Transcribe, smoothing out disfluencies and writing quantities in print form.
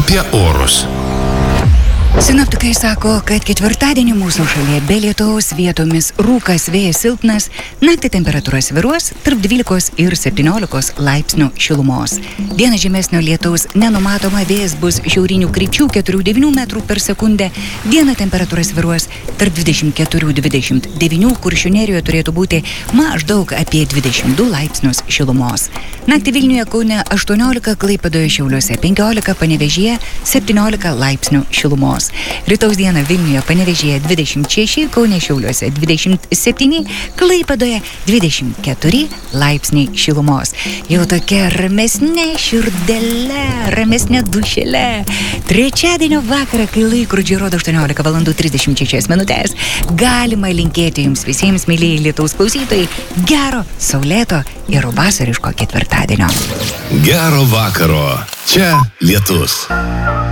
apie orus. Sinoptikai sako, kad ketvirtadienį mūsų šalyje be lietaus, vietomis rūkas, vėjas silpnas, naktį temperatūra svyruos tarp 12 ir 17 laipsnių šilumos. Dieną žemesnio lietaus nenumatoma, vėjas bus šiaurinių krypčių 4-9 metrų per sekundę. Dieną temperatūra svyruos tarp 24-29, Kuršių Nerijoje turėtų būti maždaug apie 22 laipsnius šilumos. Naktį Vilniuje, Kaune 18, Klaipėdoje, Šiauliuose 15, Panevėžyje 17 laipsnių šilumos. Rytaus dieną Vilniuje, Panevėžyje 26, Kaune, Šiauliuose 27, Klaipėdoje 24 laipsniai šilumos. Jau tokia ramesnė širdelė, ramesnė dušelė. Trečiadienio vakarą, kai laikrodžiai rodo 18 valandų 36 minutės, galima linkėti jums visiems, mylėjai lietaus klausytojai, gero, saulėto ir vasariško ketvirtadienio. Gero vakaro. Čia lietus.